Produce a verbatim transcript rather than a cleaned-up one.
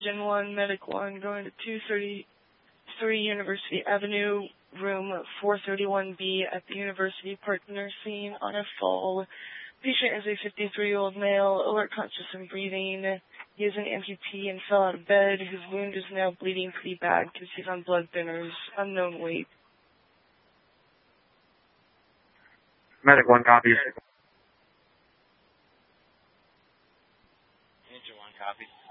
Gen one, Medic one, going to two thirty-three University Avenue, room four thirty-one B at the University Park Nursing on a fall. Patient is a fifty-three-year-old male, alert, conscious, and breathing. He is an amputee and fell out of bed. His wound is now bleeding pretty bad because he's on blood thinners. Unknown weight. Medic one copies. Engine one copies.